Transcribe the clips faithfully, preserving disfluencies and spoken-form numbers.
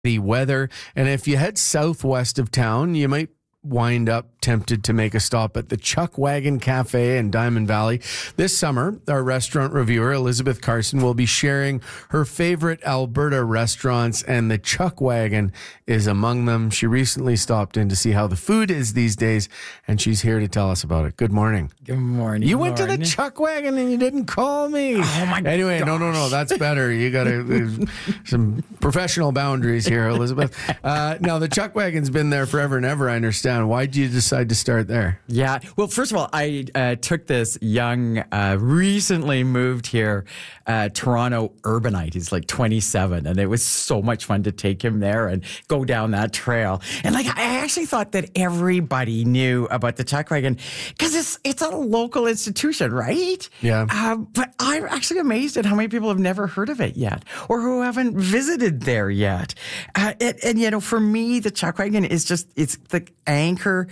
the weather. And if you head southwest of town, you might wind up tempted to make a stop at the Chuck Wagon Cafe in Diamond Valley. This summer, our restaurant reviewer, Elizabeth Carson, will be sharing her favorite Alberta restaurants, and the Chuck Wagon is among them. She recently stopped in to see how the food is these days, and she's here to tell us about it. Good morning. Good morning. You went morning. to the Chuck Wagon and you didn't call me. Oh, my Anyway, gosh. no, no, no. That's better. You got to some professional boundaries here, Elizabeth. Uh, now, the Chuck Wagon's been there forever and ever, I understand. Why did you decide to start there? Yeah. Well, first of all, I uh, took this young, uh, recently moved here, uh, Toronto urbanite. He's like twenty-seven. And it was so much fun to take him there and go down that trail. And like, I actually thought that everybody knew about the Chuck Wagon because it's, it's a local institution, right? Yeah. Uh, but I'm actually amazed at how many people have never heard of it yet or who haven't visited there yet. Uh, and, and, you know, for me, the Chuck Wagon is just, it's the anchor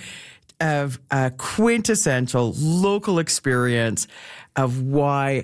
of a quintessential local experience of why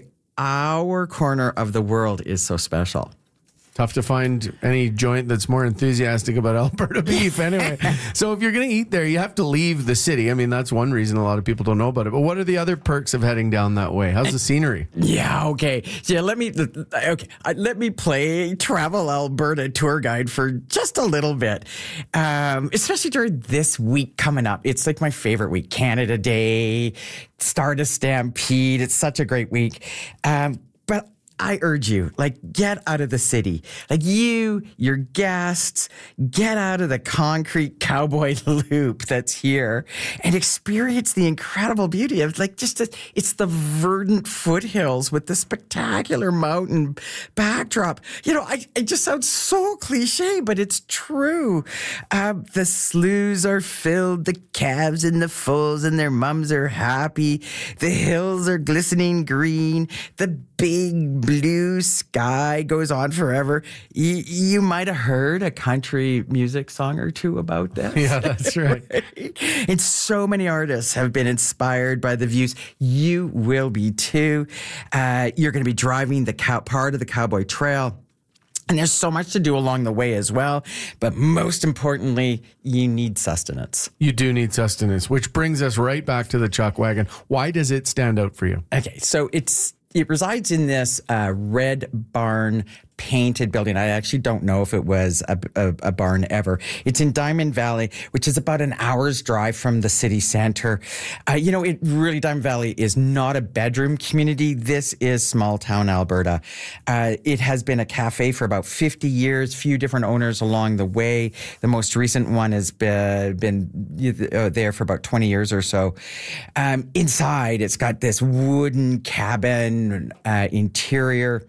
our corner of the world is so special. Tough to find any joint that's more enthusiastic about Alberta beef anyway. So if you're going to eat there, you have to leave the city. I mean, that's one reason a lot of people don't know about it. But what are the other perks of heading down that way? How's the scenery? Yeah, okay. Yeah, let me okay. Let me play Travel Alberta tour guide for just a little bit. Um, especially during this week coming up. It's like my favorite week. Canada Day, Stardust Stampede. It's such a great week. Um, but I urge you, like, get out of the city. Like, you, your guests, get out of the concrete cowboy loop that's here and experience the incredible beauty of, like, just, a, it's the verdant foothills with the spectacular mountain backdrop. You know, I, it just sounds so cliche, but it's true. Uh, the sloughs are filled, the calves and the foals and their mums are happy. The hills are glistening green. The big blue sky goes on forever. You, you might have heard a country music song or two about this. Yeah, that's right. And so many artists have been inspired by the views. You will be too. Uh, you're going to be driving the cow- part of the Cowboy Trail. And there's so much to do along the way as well. But most importantly, you need sustenance. You do need sustenance, which brings us right back to the Chuck Wagon. Why does it stand out for you? Okay, so it's It resides in this uh, red barn painted building. I actually don't know if it was a, a, a barn ever. It's in Diamond Valley, which is about an hour's drive from the city center. Uh, you know, it really, Diamond Valley is not a bedroom community. This is small town Alberta. Uh, it has been a cafe for about fifty years, few different owners along the way. The most recent one has been, been uh, there for about twenty years or so. Um, inside, it's got this wooden cabin uh, interior,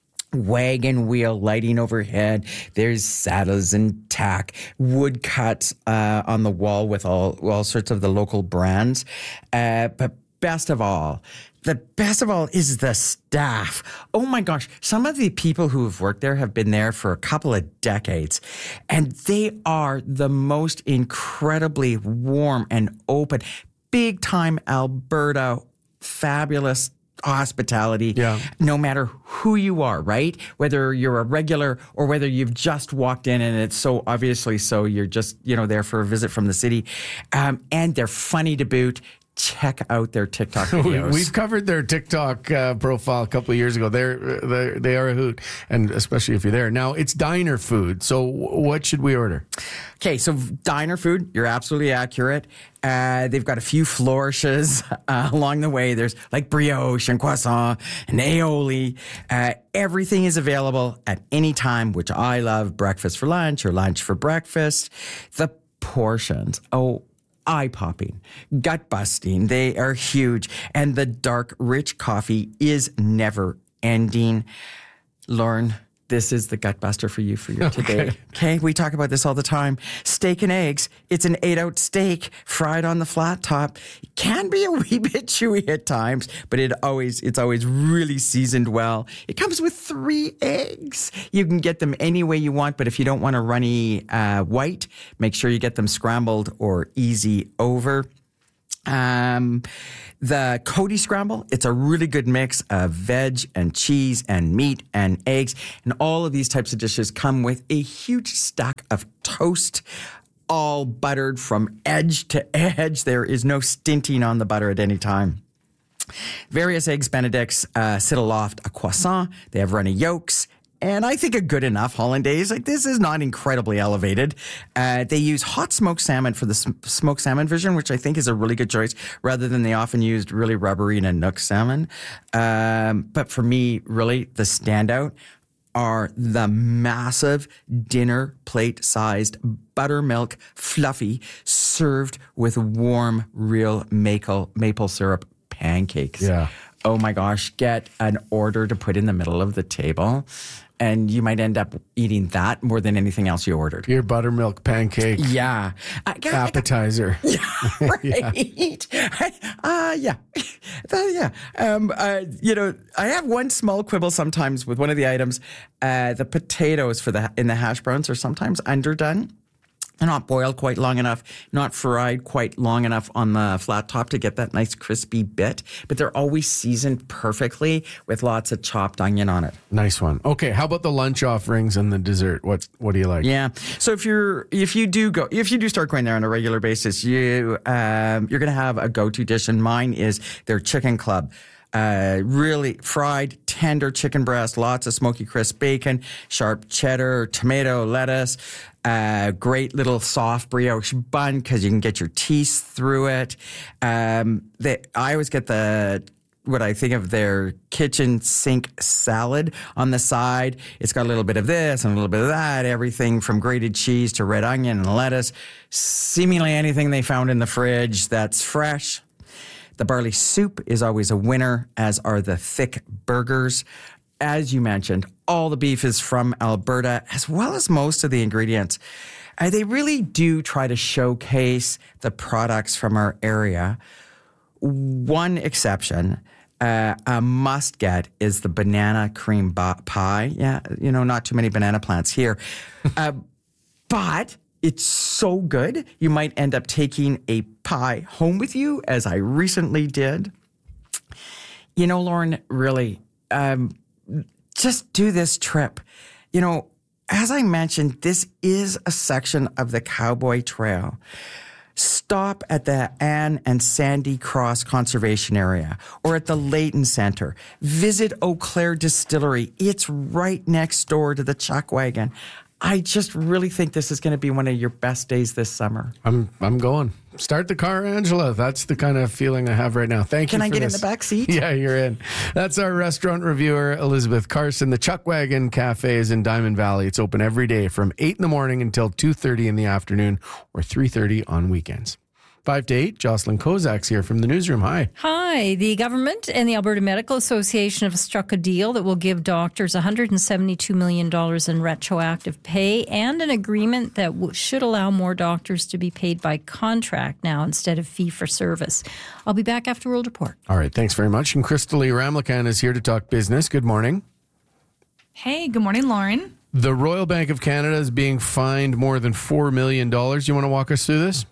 wagon wheel lighting overhead. There's saddles and tack, wood cuts uh, on the wall with all all sorts of the local brands. Uh, but best of all, the best of all is the staff. Oh my gosh, some of the people who have worked there have been there for a couple of decades, and they are the most incredibly warm and open, big time Alberta, fabulous hospitality, yeah. No matter who you are, right? Whether you're a regular or whether you've just walked in and it's so obviously so you're just, you know, there for a visit from the city. Um, and they're funny to boot. Check out their TikTok videos. We've covered their TikTok uh, profile a couple of years ago. They're, they're, they are a hoot, and especially if you're there. Now, it's diner food, so what should we order? Okay, so diner food, you're absolutely accurate. Uh, they've got a few flourishes uh, along the way. There's like brioche and croissant and aioli. Uh, everything is available at any time, which I love. Breakfast for lunch or lunch for breakfast. The portions, oh, eye-popping, gut-busting. They are huge. And the dark, rich coffee is never-ending. Lauren, this is the gut buster for you for your today. Okay. Okay, we talk about this all the time. Steak and eggs. It's an eight-out steak fried on the flat top. It can be a wee bit chewy at times, but it always it's always really seasoned well. It comes with three eggs. You can get them any way you want, but if you don't want a runny uh, white, make sure you get them scrambled or easy over. Um, the Cody Scramble, it's a really good mix of veg and cheese and meat and eggs. And all of these types of dishes come with a huge stack of toast, all buttered from edge to edge. There is no stinting on the butter at any time. Various Eggs Benedicts uh, sit aloft a croissant. They have runny yolks. And I think a good enough hollandaise. Like, this is not incredibly elevated. Uh, they use hot smoked salmon for the sm- smoked salmon version, which I think is a really good choice, rather than the often used really rubbery Nanook salmon. Um, but for me, really, the standout are the massive dinner plate-sized buttermilk fluffy served with warm, real maple maple syrup pancakes. Yeah. Oh my gosh, get an order to put in the middle of the table, and you might end up eating that more than anything else you ordered. Your buttermilk pancake Yeah. I, I, appetizer. I, right. Uh, yeah. Uh, yeah. Um, uh, you know, I have one small quibble sometimes with one of the items. Uh, the potatoes for the in the hash browns are sometimes underdone. They're not boiled quite long enough, not fried quite long enough on the flat top to get that nice crispy bit, but they're always seasoned perfectly with lots of chopped onion on it. Nice one. Okay, how about the lunch offerings and the dessert? What what do you like? Yeah. So if you're if you do go if you do start going there on a regular basis, you um, you're going to have a go-to dish, and mine is their chicken club. Uh, really fried, tender chicken breast, lots of smoky crisp bacon, sharp cheddar, tomato, lettuce, uh, great little soft brioche bun because you can get your teeth through it. Um, they, I always get the what I think of their kitchen sink salad on the side. It's got a little bit of this and a little bit of that, everything from grated cheese to red onion and lettuce, seemingly anything they found in the fridge that's fresh. The barley soup is always a winner, as are the thick burgers. As you mentioned, all the beef is from Alberta, as well as most of the ingredients. Uh, they really do try to showcase the products from our area. One exception, uh, a must get, is the banana cream ba- pie. Yeah, you know, not too many banana plants here. uh, but it's so good, you might end up taking a pie home with you, as I recently did. You know, Lauren, really, um, just do this trip. You know, as I mentioned, this is a section of the Cowboy Trail. Stop at the Anne and Sandy Cross Conservation Area or at the Leighton Center. Visit Eau Claire Distillery. It's right next door to the Chuck Wagon. I just really think this is going to be one of your best days this summer. I'm I'm going. Start the car, Angela. That's the kind of feeling I have right now. Thank Can you I for get this. in the back seat? Yeah, you're in. That's our restaurant reviewer, Elizabeth Carson. The Chuck Wagon Cafe is in Diamond Valley. It's open every day from eight in the morning until two thirty in the afternoon or three thirty on weekends. Five to eight, Jocelyn Kozak's here from the newsroom. Hi. Hi. The government and the Alberta Medical Association have struck a deal that will give doctors one hundred seventy-two million dollars in retroactive pay and an agreement that w- should allow more doctors to be paid by contract now instead of fee for service. I'll be back after World Report. All right. Thanks very much. And Crystalie Ramlakan is here to talk business. Good morning. Hey, good morning, Lauren. The Royal Bank of Canada is being fined more than four million dollars. You want to walk us through this?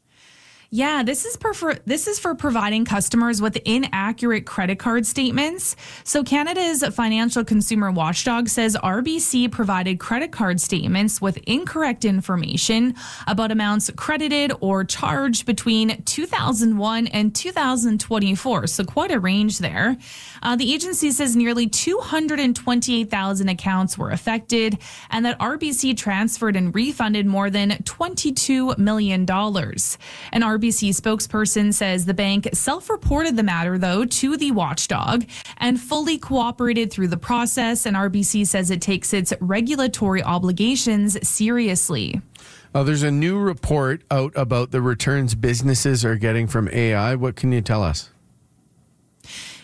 Yeah, this is for this is for providing customers with inaccurate credit card statements. So Canada's Financial Consumer Watchdog says R B C provided credit card statements with incorrect information about amounts credited or charged between two thousand one and two thousand twenty-four. So quite a range there. Uh, the agency says nearly two hundred twenty-eight thousand accounts were affected and that R B C transferred and refunded more than twenty-two million dollars. An R B C spokesperson says the bank self-reported the matter, though, to the watchdog and fully cooperated through the process. And R B C says it takes its regulatory obligations seriously. Uh, there's a new report out about the returns businesses are getting from A I. What can you tell us?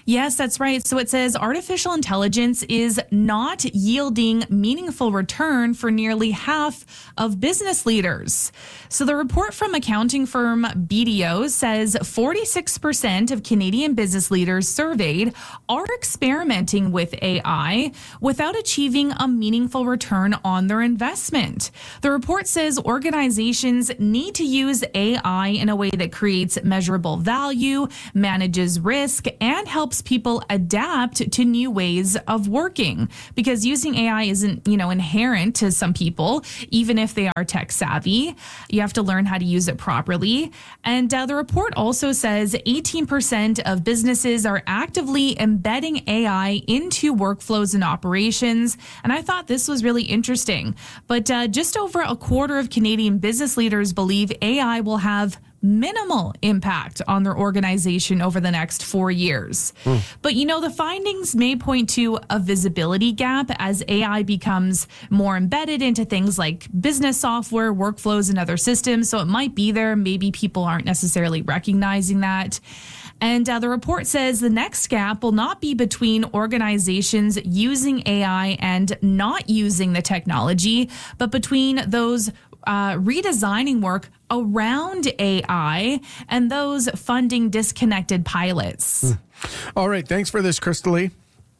Yes, that's right. So it says artificial intelligence is not yielding meaningful return for nearly half of business leaders. So the report from accounting firm B D O says forty-six percent of Canadian business leaders surveyed are experimenting with A I without achieving a meaningful return on their investment. The report says organizations need to use A I in a way that creates measurable value, manages risk, and helps people adapt to new ways of working, because using A I isn't, you know, inherent to some people, even if they are tech savvy. You have to learn how to use it properly. And uh, the report also says eighteen percent of businesses are actively embedding A I into workflows and operations. And I thought this was really interesting. But uh, just over a quarter of Canadian business leaders believe A I will have minimal impact on their organization over the next four years. Mm. But, you know, the findings may point to a visibility gap as A I becomes more embedded into things like business software, workflows, and other systems. So it might be there. Maybe people aren't necessarily recognizing that. And uh, the report says the next gap will not be between organizations using A I and not using the technology, but between those Uh, redesigning work around A I and those funding disconnected pilots. Mm. All right. Thanks for this, Crystal Lee.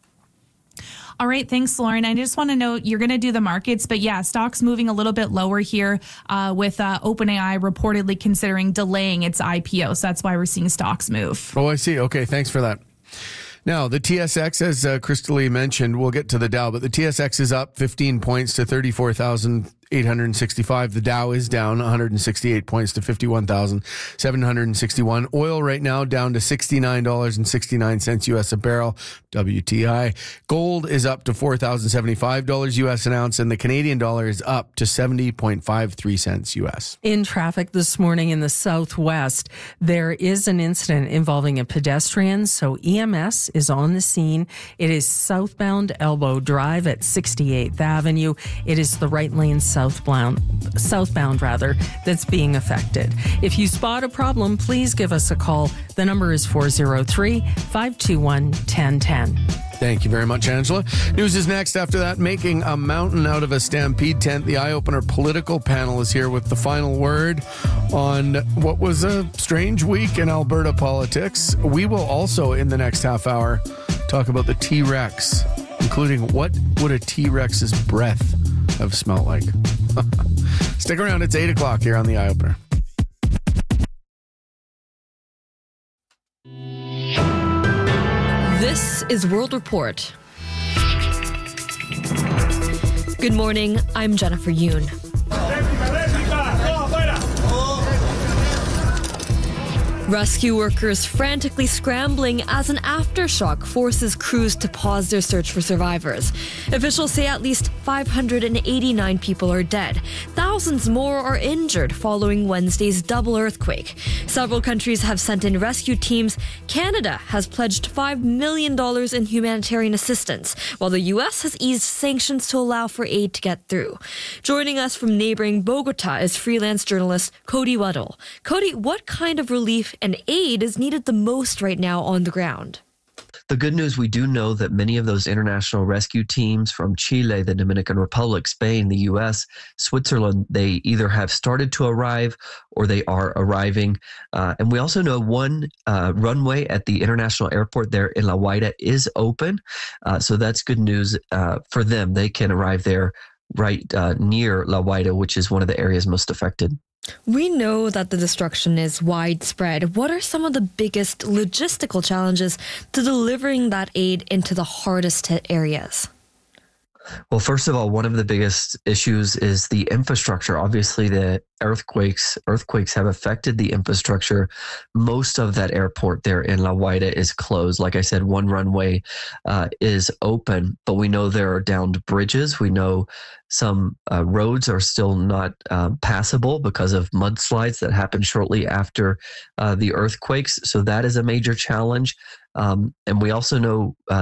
All right. Thanks, Lauren. I just want to note you're going to do the markets, but yeah, stocks moving a little bit lower here uh, with uh, OpenAI reportedly considering delaying its I P O. So that's why we're seeing stocks move. Oh, I see. Okay. Thanks for that. Now, the T S X, as uh, Crystal Lee mentioned, we'll get to the Dow, but the T S X is up fifteen points to thirty-four thousand eight hundred sixty-five. The Dow is down one hundred sixty-eight points to fifty-one thousand seven hundred sixty-one. Oil right now down to sixty-nine dollars and sixty-nine cents U S a barrel, W T I. Gold is up to four thousand seventy-five dollars U S an ounce, and the Canadian dollar is up to seventy point five three cents U S. In traffic this morning in the southwest, there is an incident involving a pedestrian, so E M S is on the scene. It is southbound Elbow Drive at sixty-eighth Avenue. It is the right lane southbound, southbound rather, that's being affected. If you spot a problem, please give us a call. The number is four oh three, five two one, one oh one oh. Thank you very much, Angela. News is next after that. Making a mountain out of a stampede tent. The Eye Opener political panel is here with the final word on what was a strange week in Alberta politics. We will also, in the next half hour, talk about the T-Rex, including what would a T-Rex's breath have smelled like. Stick around. It's eight o'clock here on the Eye Opener. This is World Report. Good morning, I'm Jennifer Yoon. Rescue workers frantically scrambling as an aftershock forces crews to pause their search for survivors. Officials say at least five hundred eighty-nine people are dead. Thousands more are injured following Wednesday's double earthquake. Several countries have sent in rescue teams. Canada has pledged five million dollars in humanitarian assistance, while the U S has eased sanctions to allow for aid to get through. Joining us from neighboring Bogota is freelance journalist Cody Weddle. Cody, what kind of relief and aid is needed the most right now on the ground? The good news, we do know that many of those international rescue teams from Chile, the Dominican Republic, Spain, the U S, Switzerland, they either have started to arrive or they are arriving. Uh, and we also know one uh, runway at the international airport there in La Guaira is open. Uh, so that's good news uh, for them. They can arrive there right uh, near La Guaira, which is one of the areas most affected. We know that the destruction is widespread. What are some of the biggest logistical challenges to delivering that aid into the hardest hit areas? Well, first of all, one of the biggest issues is the infrastructure. Obviously, the earthquakes earthquakes have affected the infrastructure. Most of that airport there in La Guaira is closed. Like I said, one runway uh, is open, but we know there are downed bridges. We know some uh, roads are still not uh, passable because of mudslides that happened shortly after uh, the earthquakes. So that is a major challenge. Um, and we also know uh,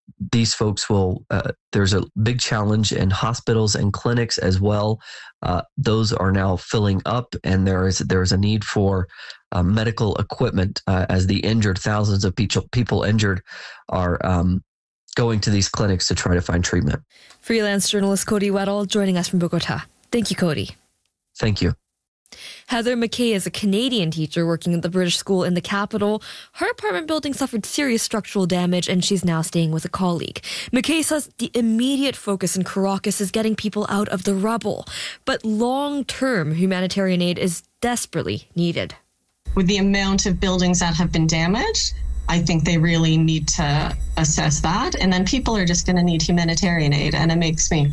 these folks will, uh, there's a big challenge in hospitals and clinics as well. Uh, those are now filling up, and there is there is a need for uh, medical equipment uh, as the injured, thousands of people, people injured are um, going to these clinics to try to find treatment. Freelance journalist Cody Weddle joining us from Bogota. Thank you, Cody. Thank you. Heather McKay is a Canadian teacher working at the British school in the capital. Her apartment building suffered serious structural damage, and she's now staying with a colleague. McKay says the immediate focus in Caracas is getting people out of the rubble, but long-term humanitarian aid is desperately needed. With the amount of buildings that have been damaged, I think they really need to assess that, and then people are just going to need humanitarian aid, and it makes me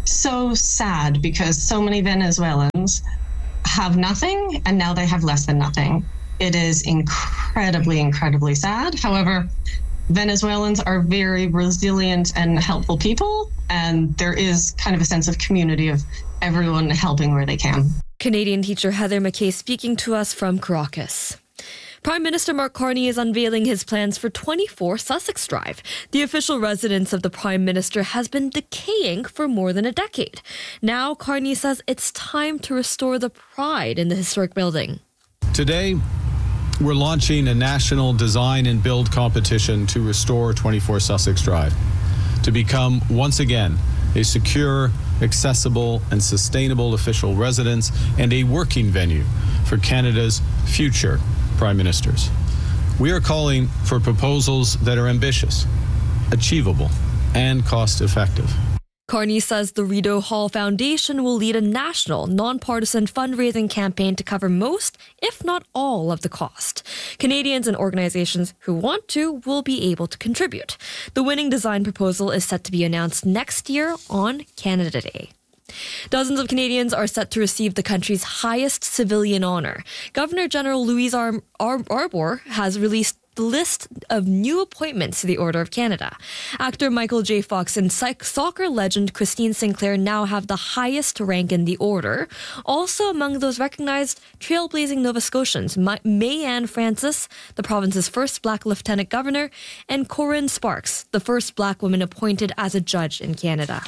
so sad because so many Venezuelans have nothing, and now they have less than nothing. It is incredibly, incredibly sad. However, Venezuelans are very resilient and helpful people, and there is kind of a sense of community of everyone helping where they can. Canadian teacher Heather McKay speaking to us from Caracas. Prime Minister Mark Carney is unveiling his plans for twenty-four Sussex Drive. The official residence of the Prime Minister has been decaying for more than a decade. Now, Carney says it's time to restore the pride in the historic building. Today, we're launching a national design and build competition to restore twenty-four Sussex Drive, to become, once again, a secure, accessible, and sustainable official residence and a working venue for Canada's future Prime Ministers. We are calling for proposals that are ambitious, achievable, and cost-effective. Carney says the Rideau Hall Foundation will lead a national, nonpartisan fundraising campaign to cover most, if not all, of the cost. Canadians and organizations who want to will be able to contribute. The winning design proposal is set to be announced next year on Canada Day. Dozens of Canadians are set to receive the country's highest civilian honor. Governor General Louise Ar- Ar- Arbour has released the list of new appointments to the Order of Canada. Actor Michael J. Fox and psych- soccer legend Christine Sinclair now have the highest rank in the order. Also among those recognized, trailblazing Nova Scotians, Ma- May-Ann Francis, the province's first black lieutenant governor, and Corinne Sparks, the first black woman appointed as a judge in Canada.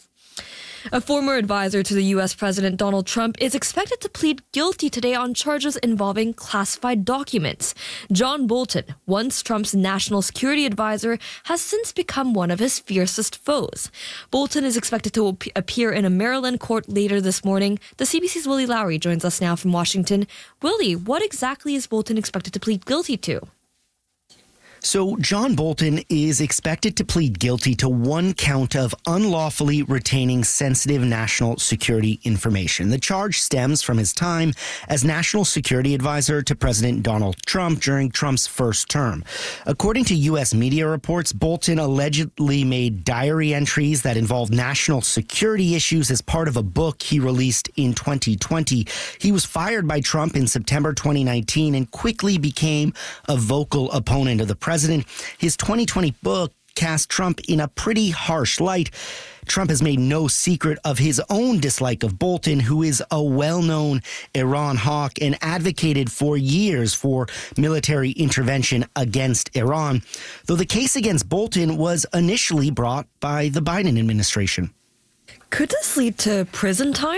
A former advisor to the U S President Donald Trump is expected to plead guilty today on charges involving classified documents. John Bolton, once Trump's national security advisor, has since become one of his fiercest foes. Bolton is expected to ap- appear in a Maryland court later this morning. The C B C's Willie Lowry joins us now from Washington. Willie, what exactly is Bolton expected to plead guilty to? So John Bolton is expected to plead guilty to one count of unlawfully retaining sensitive national security information. The charge stems from his time as national security advisor to President Donald Trump during Trump's first term. According to U S media reports, Bolton allegedly made diary entries that involved national security issues as part of a book he released in twenty twenty. He was fired by Trump in September twenty nineteen and quickly became a vocal opponent of the president. President. His twenty twenty book cast Trump in a pretty harsh light. Trump has made no secret of his own dislike of Bolton, who is a well-known Iran hawk and advocated for years for military intervention against Iran, though the case against Bolton was initially brought by the Biden administration. Could this lead to prison time?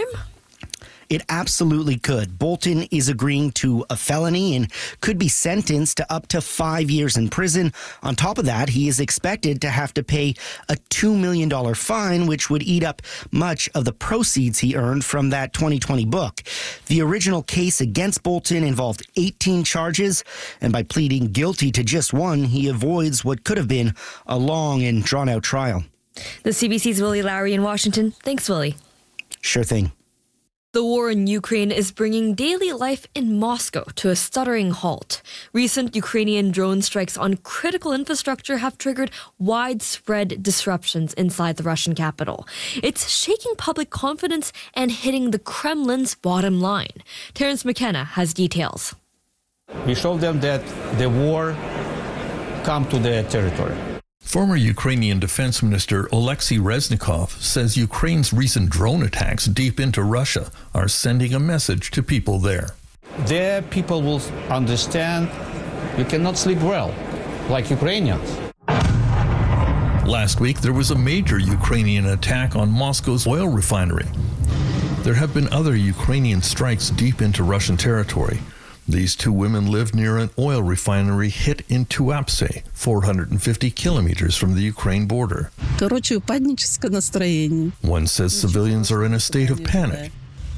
It absolutely could. Bolton is agreeing to a felony and could be sentenced to up to five years in prison. On top of that, he is expected to have to pay a two million dollars fine, which would eat up much of the proceeds he earned from that twenty twenty book. The original case against Bolton involved eighteen charges, and by pleading guilty to just one, he avoids what could have been a long and drawn-out trial. The C B C's Willie Lowry in Washington. Thanks, Willie. Sure thing. The war in Ukraine is bringing daily life in Moscow to a stuttering halt. Recent Ukrainian drone strikes on critical infrastructure have triggered widespread disruptions inside the Russian capital. It's shaking public confidence and hitting the Kremlin's bottom line. Terence McKenna has details. We showed them that the war come to their territory. Former Ukrainian Defense Minister Oleksiy Reznikov says Ukraine's recent drone attacks deep into Russia are sending a message to people there. There people will understand you cannot sleep well, like Ukrainians. Last week, there was a major Ukrainian attack on Moscow's oil refinery. There have been other Ukrainian strikes deep into Russian territory. These two women lived near an oil refinery hit in Tuapse, four hundred fifty kilometers from the Ukraine border. One says civilians are in a state of panic.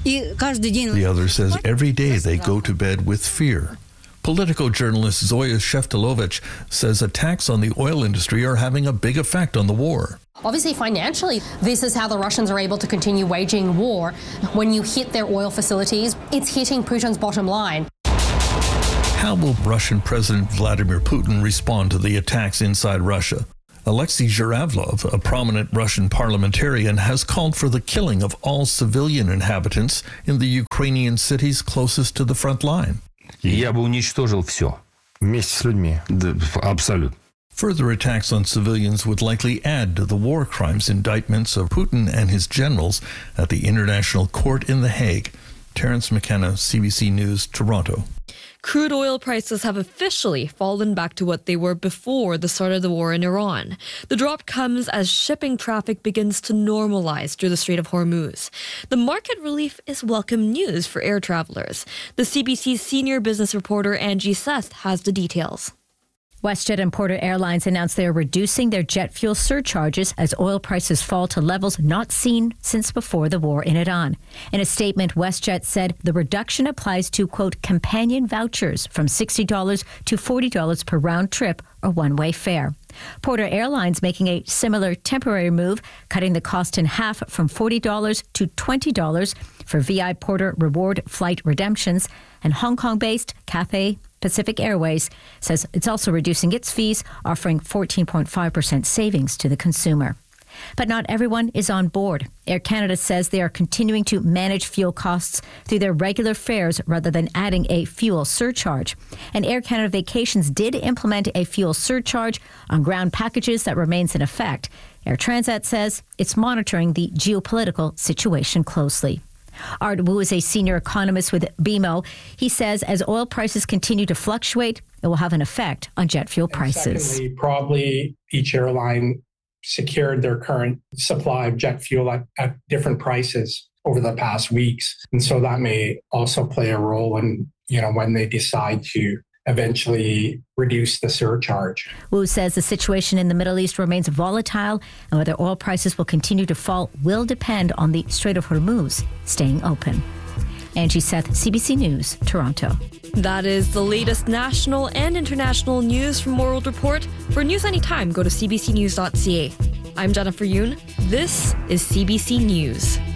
The other says every day they go to bed with fear. Political journalist Zoya Sheftalovich says attacks on the oil industry are having a big effect on the war. Obviously, financially, this is how the Russians are able to continue waging war. When you hit their oil facilities, it's hitting Putin's bottom line. How will Russian President Vladimir Putin respond to the attacks inside Russia? Alexei Zhuravlov, a prominent Russian parliamentarian, has called for the killing of all civilian inhabitants in the Ukrainian cities closest to the front line. Я бы уничтожил все вместе с людьми. Абсолютно. Further attacks on civilians would likely add to the war crimes indictments of Putin and his generals at the International Court in The Hague. Terence McKenna, C B C News, Toronto. Crude oil prices have officially fallen back to what they were before the start of the war in Iran. The drop comes as shipping traffic begins to normalize through the Strait of Hormuz. The market relief is welcome news for air travelers. The C B C's senior business reporter Angie Seth has the details. WestJet and Porter Airlines announced they are reducing their jet fuel surcharges as oil prices fall to levels not seen since before the war in Iran. In a statement, WestJet said the reduction applies to, quote, companion vouchers from sixty dollars to forty dollars per round trip or one-way fare. Porter Airlines making a similar temporary move, cutting the cost in half from forty dollars to twenty dollars for V I Porter Reward flight redemptions. And Hong Kong-based Cathay Pacific Airways says it's also reducing its fees, offering fourteen point five percent savings to the consumer. But not everyone is on board. Air Canada says they are continuing to manage fuel costs through their regular fares rather than adding a fuel surcharge. And Air Canada Vacations did implement a fuel surcharge on ground packages that remains in effect. Air Transat says it's monitoring the geopolitical situation closely. Art Wu is a senior economist with B M O. He says as oil prices continue to fluctuate, it will have an effect on jet fuel prices. Secondly, probably each airline secured their current supply of jet fuel at, at different prices over the past weeks. And so that may also play a role in, you know, when they decide to eventually reduce the surcharge. Wu says the situation in the Middle East remains volatile, and whether oil prices will continue to fall will depend on the Strait of Hormuz staying open. Angie Seth, C B C News, Toronto. That is the latest national and international news from World Report. For news anytime, go to c b c news dot c a. I'm Jennifer Yoon. This is C B C News.